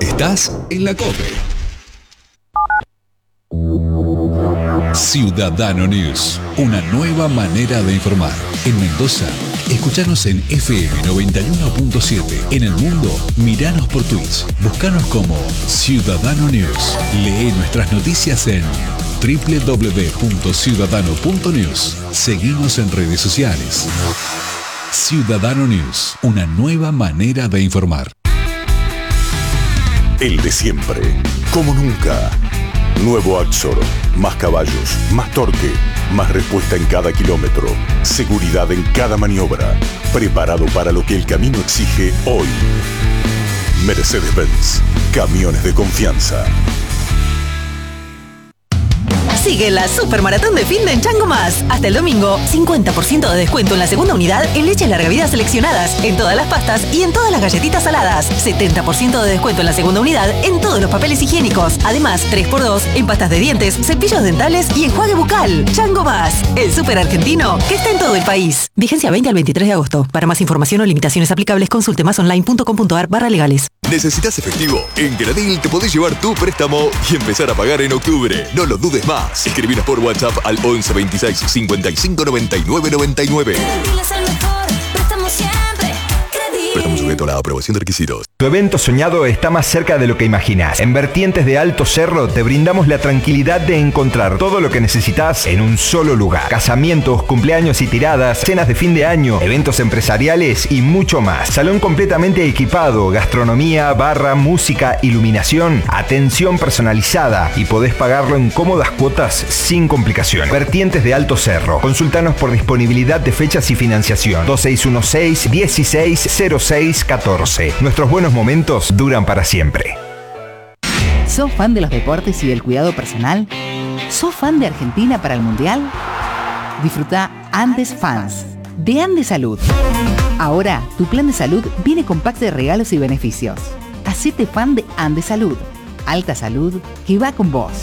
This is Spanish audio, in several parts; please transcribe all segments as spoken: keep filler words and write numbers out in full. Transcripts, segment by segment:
Estás en la COPE. Ciudadano News, una nueva manera de informar. En Mendoza, escuchanos en F M noventa y uno punto siete. En el mundo, miranos por Twitch. Búscanos como Ciudadano News. Lee nuestras noticias en doble u doble u doble u punto ciudadano punto news. Seguimos en redes sociales. Ciudadano News, una nueva manera de informar. El de siempre, como nunca. Nuevo Axor, más caballos, más torque, más respuesta en cada kilómetro, seguridad en cada maniobra, preparado para lo que el camino exige hoy. Mercedes-Benz, camiones de confianza. Sigue la Supermaratón de Finde en Chango Más. Hasta el domingo, cincuenta por ciento de descuento en la segunda unidad en leches larga vida seleccionadas, en todas las pastas y en todas las galletitas saladas. setenta por ciento de descuento en la segunda unidad en todos los papeles higiénicos. Además, tres por dos en pastas de dientes, cepillos dentales y enjuague bucal. Chango Más, el súper argentino que está en todo el país. Vigencia veinte al veintitrés de agosto. Para más información o limitaciones aplicables, consulte másonline punto com punto ar barra legales. ¿Necesitas efectivo? En Gradil te podés llevar tu préstamo y empezar a pagar en octubre. No lo dudes más. Escribinos por WhatsApp al once veintiséis cincuenta y cinco noventa y nueve noventa y nueve. Gradil es el mejor, préstamo siempre. Gradil. Préstamo sujeto a la aprobación de requisitos. Tu evento soñado está más cerca de lo que imaginas. En Vertientes de Alto Cerro te brindamos la tranquilidad de encontrar todo lo que necesitas en un solo lugar. Casamientos, cumpleaños y tiradas, cenas de fin de año, eventos empresariales y mucho más. Salón completamente equipado, gastronomía, barra, música, iluminación, atención personalizada y podés pagarlo en cómodas cuotas sin complicaciones. Vertientes de Alto Cerro. Consultanos por disponibilidad de fechas y financiación. dos seis uno seis, dieciséis cero seis catorce. Nuestros buenos momentos duran para siempre. ¿Sos fan de los deportes y del cuidado personal? ¿Sos fan de Argentina para el Mundial? Disfruta Andes Fans de Andes Salud. Ahora, tu plan de salud viene con pack de regalos y beneficios. Hacete fan de Andes Salud. Alta salud que va con vos.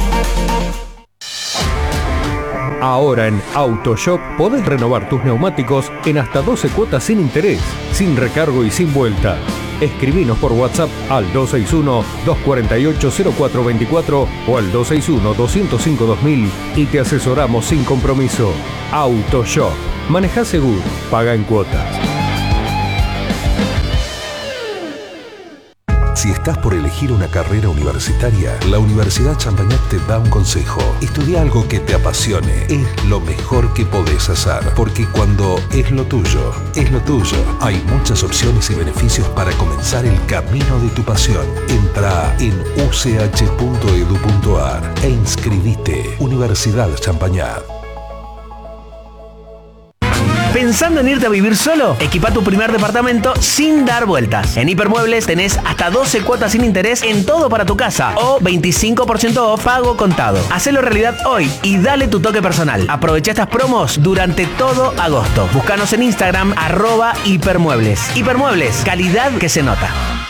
Ahora en AutoShop podés renovar tus neumáticos en hasta doce cuotas sin interés, sin recargo y sin vuelta. Escribinos por WhatsApp al dos seis uno, dos cuatro ocho, cero cuatro dos cuatro o al dos seis uno, dos cero cinco, dos mil y te asesoramos sin compromiso. AutoShop. Maneja seguro, paga en cuotas. Si estás por elegir una carrera universitaria, la Universidad Champagnat te da un consejo. Estudia algo que te apasione. Es lo mejor que podés hacer. Porque cuando es lo tuyo, es lo tuyo. Hay muchas opciones y beneficios para comenzar el camino de tu pasión. Entra en u c h punto e d u punto a r e inscribite. Universidad Champagnat. ¿Pensando en irte a vivir solo? Equipa tu primer departamento sin dar vueltas. En Hipermuebles tenés hasta doce cuotas sin interés en todo para tu casa o veinticinco por ciento off pago contado. Hacelo realidad hoy y dale tu toque personal. Aprovecha estas promos durante todo agosto. Búscanos en Instagram, arroba Hipermuebles. Hipermuebles, calidad que se nota.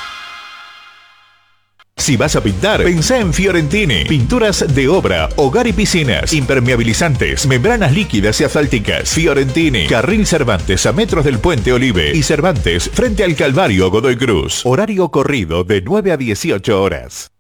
Si vas a pintar, pensá en Fiorentini. Pinturas de obra, hogar y piscinas, impermeabilizantes, membranas líquidas y asfálticas. Fiorentini, Carril Cervantes a metros del Puente Olive y Cervantes frente al Calvario Godoy Cruz. Horario corrido de nueve a dieciocho horas.